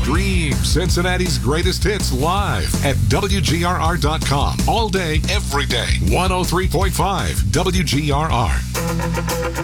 Stream Cincinnati's greatest hits live at WGRR.com. All day, every day. 103.5 WGRR.